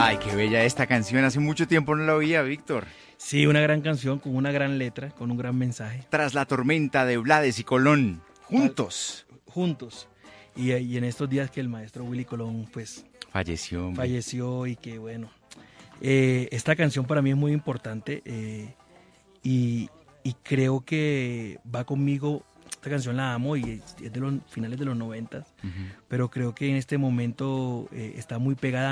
Ay, qué bella esta canción. Hace mucho tiempo no la oía, Víctor. Sí, una gran canción con una gran letra, con un gran mensaje. Tras la tormenta de Blades y Colón, Tal- juntos. Juntos. Y en estos días que el maestro Willy Colón pues Falleció, hombre. falleció y que bueno, esta canción para mí es muy importante y creo que va conmigo. Esta canción la amo y es de los finales de los 90, Ujú. pero creo que en este momento está muy pegada